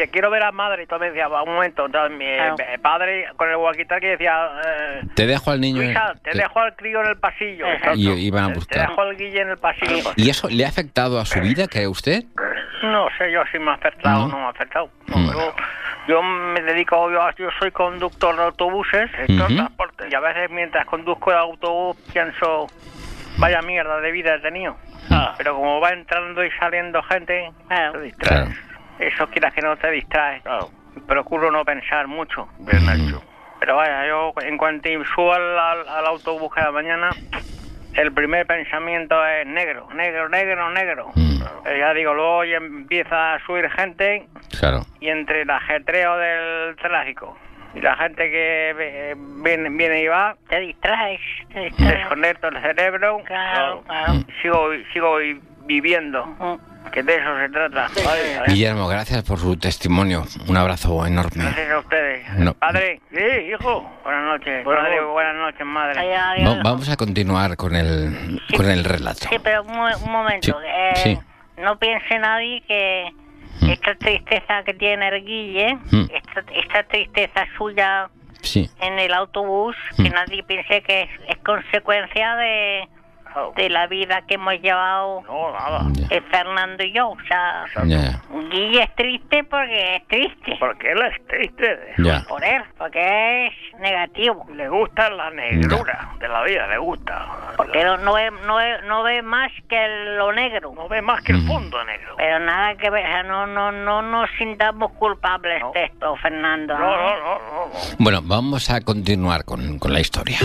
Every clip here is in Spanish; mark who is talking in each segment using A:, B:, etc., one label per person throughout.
A: dice, quiero ver a madre. Y todo me decía, va, un momento. Entonces mi padre con el walkie-talkie decía,
B: te dejo al niño.
A: Luisa, te dejo al crío en el pasillo.
B: Y iban a buscar.
A: Te dejo al Guille en el pasillo.
B: ¿Y eso le ha afectado a su vida, cree usted?
A: No sé yo si me ha afectado o no me ha afectado. Yo me dedico, yo soy conductor de autobuses, transporte, y a veces mientras conduzco el autobús pienso, vaya mierda de vida he tenido. Pero como va entrando y saliendo gente, te distraes. Eso quieras que no te distraes. Procuro no pensar mucho.
C: Bien hecho.
A: Pero vaya, yo en cuanto subo al autobús cada mañana, el primer pensamiento es negro. Ya digo, luego ya empieza a subir gente.
B: Claro.
A: Y entre el ajetreo del tráfico y la gente que viene y va, te distraes. Desconecto el cerebro.
D: Claro.
A: Sigo viviendo. Que de eso se trata.
B: Guillermo, gracias por su testimonio. Un abrazo enorme.
A: Gracias a ustedes. Padre. Sí, hijo. Buenas noches. Padre, buenas noches, madre.
B: Vamos a continuar con el relato.
D: Sí, pero un momento.
B: Sí.
D: No piense nadie que esta tristeza que tiene el Guille, esta tristeza suya en el autobús, que nadie piense que es consecuencia de la vida que hemos llevado Fernando y yo. O sea, Guille es triste porque es triste.
A: Porque él es triste.
D: Por él, porque es negativo.
A: Le gusta la negrura de la vida, le gusta.
D: Porque no ve más que lo negro.
A: No ve más que el fondo negro.
D: Pero nada que ver, o sea, no nos sintamos culpables de esto, Fernando.
A: No.
B: Bueno, vamos a continuar con la historia.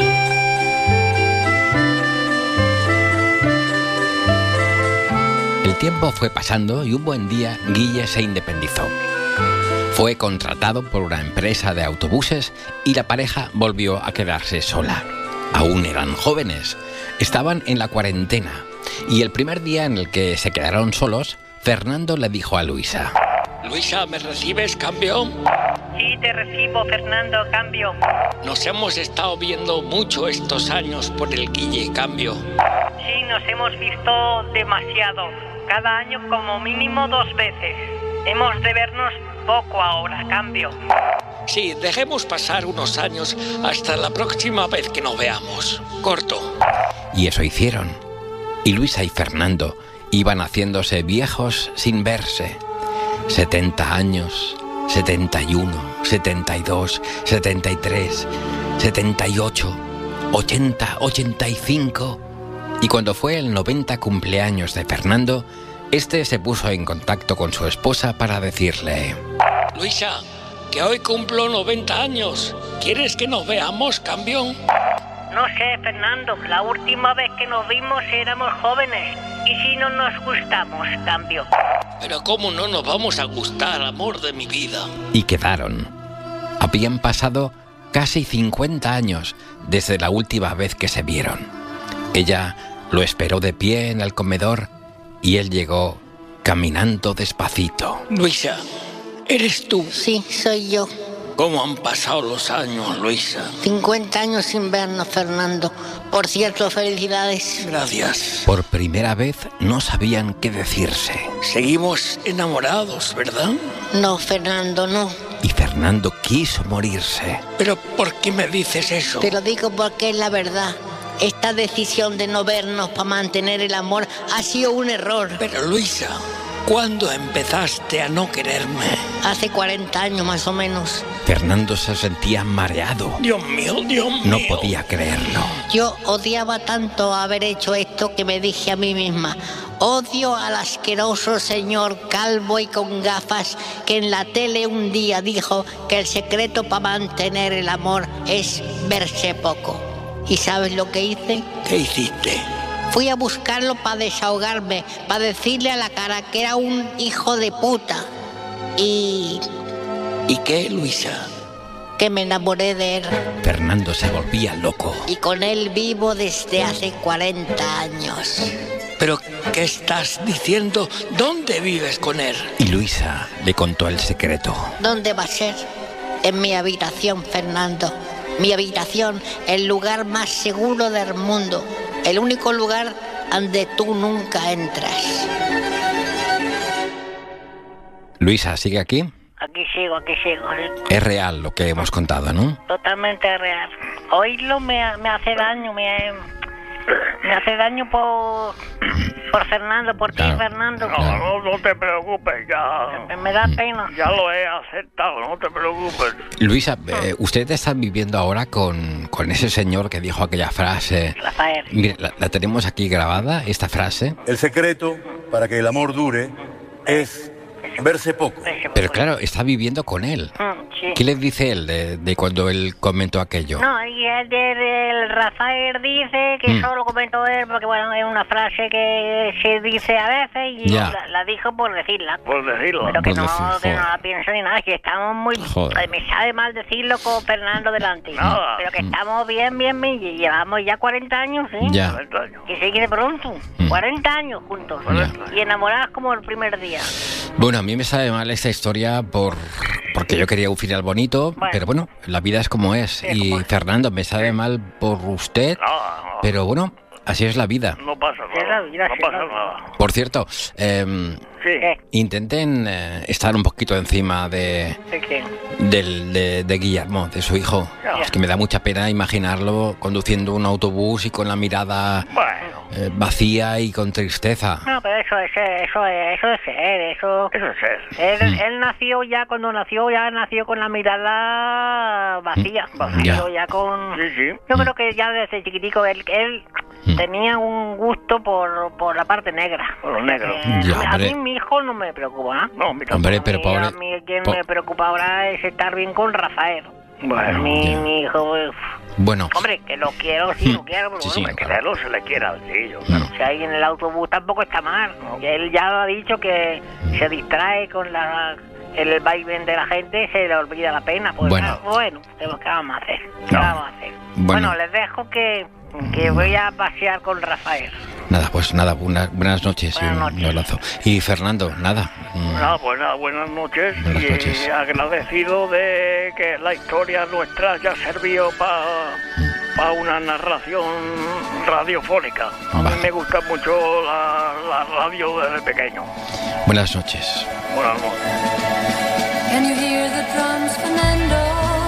B: El tiempo fue pasando y un buen día Guille se independizó. Fue contratado por una empresa de autobuses y la pareja volvió a quedarse sola. Aún eran jóvenes, estaban en la cuarentena y el primer día en el que se quedaron solos, Fernando le dijo a Luisa:
E: Luisa, ¿me recibes, campeón?
D: Sí, te recibo, Fernando, cambio.
E: Nos hemos estado viendo mucho estos años por el Guille, cambio.
D: Sí, nos hemos visto demasiado. Cada año como mínimo 2 veces. Hemos de vernos poco ahora, cambio.
E: Sí, dejemos pasar unos años hasta la próxima vez que nos veamos. Corto.
B: Y eso hicieron. Y Luisa y Fernando iban haciéndose viejos sin verse. 70 años, 71, 72, 73, 78, 80, 85... Y cuando fue el 90 cumpleaños de Fernando, este se puso en contacto con su esposa para decirle:
E: Luisa, que hoy cumplo 90 años. ¿Quieres que nos veamos, campeón?
D: No sé, Fernando. La última vez que nos vimos éramos jóvenes. ¿Y si no nos gustamos, cambio?
E: Pero ¿cómo no nos vamos a gustar, amor de mi vida?
B: Y quedaron. Habían pasado casi 50 años desde la última vez que se vieron. Ella lo esperó de pie en el comedor y él llegó caminando despacito.
E: Luisa, ¿eres tú?
F: Sí, soy yo.
E: ¿Cómo han pasado los años, Luisa?
F: 50 años sin vernos, Fernando. Por cierto, felicidades.
E: Gracias.
B: Por primera vez no sabían qué decirse.
E: Seguimos enamorados, ¿verdad?
F: No, Fernando, no.
B: Y Fernando quiso morirse.
E: ¿Pero por qué me dices eso?
F: Te lo digo porque es la verdad. Esta decisión de no vernos para mantener el amor ha sido un error.
E: Pero Luisa, ¿cuándo empezaste a no quererme?
F: Hace 40 años más o menos.
B: Fernando se sentía mareado.
E: Dios mío.
B: No podía creerlo.
F: Yo odiaba tanto haber hecho esto que me dije a mí misma: odio al asqueroso señor calvo y con gafas que en la tele un día dijo que el secreto para mantener el amor es verse poco. ¿Y sabes lo que hice?
E: ¿Qué hiciste?
F: Fui a buscarlo para desahogarme, para decirle a la cara que era un hijo de puta. ¿Y
E: qué, Luisa?
F: Que me enamoré de él.
B: Fernando se volvía loco.
F: Y con él vivo desde hace 40 años.
E: ¿Pero qué estás diciendo? ¿Dónde vives con él?
B: Y Luisa le contó el secreto.
F: ¿Dónde va a ser? En mi habitación, Fernando. Mi habitación, el lugar más seguro del mundo. El único lugar donde tú nunca entras.
B: Luisa, ¿sigue aquí?
D: Aquí sigo.
B: Es real lo que hemos contado, ¿no?
D: Totalmente real. Oírlo me hace daño, me hace daño por Fernando, por ti, Fernando.
A: No te preocupes, ya.
D: Me da pena.
A: Ya lo he aceptado, no te preocupes.
B: Luisa, usted está viviendo ahora con ese señor que dijo aquella frase.
D: Rafael.
B: Mire, la tenemos aquí grabada, esta frase.
C: El secreto para que el amor dure es verse poco.
B: Pero claro, está viviendo con él.
D: Sí.
B: ¿Qué le dice él de cuando él comentó aquello?
D: No, y el Rafael dice que eso lo comentó él porque, bueno, es una frase que se dice a veces y la dijo por decirla.
A: Por decirlo.
D: Pero que
B: Por
D: no la pienso ni nada, que estamos muy...
B: Joder.
D: Me sabe mal decirlo con Fernando delante.
A: Nada.
D: Pero que estamos bien, y llevamos ya 40 años, ¿sí?
B: Ya.
A: 40 años.
D: Que se quiere pronto. 40 años juntos.
B: Ya.
D: Y enamorados como el primer día.
B: Bueno, a mí me sabe mal esta historia porque yo quería un final bonito, pero bueno, la vida es como es. Y Fernando, me sabe mal por usted, pero bueno, así es la vida.
A: No pasa
D: Es la vida,
A: nada. No
D: sí,
A: pasa
D: la
A: nada.
B: Por cierto,
A: Sí.
B: intenten estar un poquito encima
D: ¿De qué?
B: de Guillermo, de su hijo.
D: Ya.
B: Es que me da mucha pena imaginarlo conduciendo un autobús y con la mirada
A: Bueno.
B: vacía y con tristeza.
D: No, pero eso es él.
A: Eso es él.
D: Él nació nació con la mirada vacía. Nació ya con...
A: Sí.
D: Yo creo que ya desde chiquitico él tenía un gusto por la parte negra.
A: Por los negros.
B: Ya,
D: A mí
B: hombre.
D: mi hijo no me preocupa, ¿no?
A: No, mira.
B: Hombre, pero
D: A
B: pobre...
D: mí quien me preocupa ahora es estar bien con Rafael.
A: Bueno.
D: Mi hijo...
B: Bueno,
D: Hombre, que lo quiero, sí, lo quiero, pero
B: Sí,
D: bueno,
B: sí,
A: Que
B: claro.
A: se le quiera al tío.
D: o sea, ahí en el autobús tampoco está mal. Que él ya lo ha dicho que se distrae con el vaivén de la gente, se le olvida la pena. Pues
B: Bueno.
D: ¿qué vamos a hacer? ¿Qué
B: No.
D: vamos a hacer?
B: Bueno.
D: Bueno, les dejo que voy a pasear con Rafael.
B: nada, buenas noches y
D: Buenas
B: un abrazo. Y Fernando, nada.
A: Buenas noches.
B: Buenas
A: y
B: noches.
A: agradecido de que la historia nuestra haya servido para una narración radiofónica. A mí me gusta mucho la radio desde pequeño.
B: Buenas noches.
A: Buenas noches.
G: Can you hear the drums, Fernando?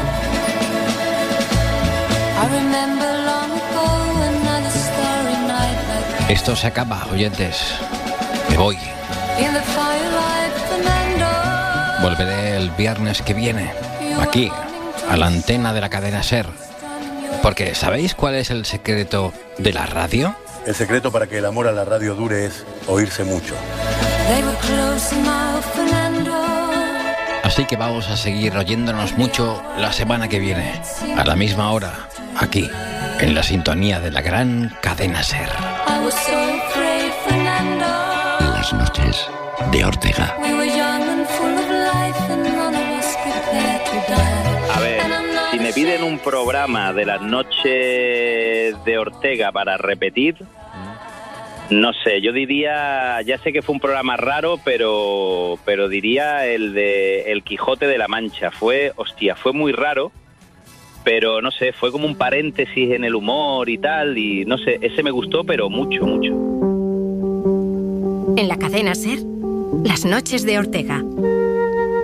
G: I remember long ago another starry night like
B: Esto se acaba, oyentes. Me voy.
G: in the firelight, Fernando.
B: Volveré el viernes que viene, aquí, a la antena de la cadena SER. Porque, ¿sabéis cuál es el secreto de la radio?
C: El secreto para que el amor a la radio dure es oírse mucho.
G: They were close enough, Fernando.
B: Así que vamos a seguir oyéndonos mucho la semana que viene, a la misma hora, aquí, en la sintonía de la gran cadena SER.
G: I was so afraid, Fernando.
H: Las noches de Ortega.
G: We were young and full of life and none of us prepared to die.
I: A ver, si me piden un programa de las noches de Ortega para repetir, no sé, yo diría, ya sé que fue un programa raro, pero diría el de El Quijote de la Mancha. Fue muy raro, pero no sé, fue como un paréntesis en el humor y tal, y no sé, ese me gustó, pero mucho.
J: En la cadena SER, Las noches de Ortega.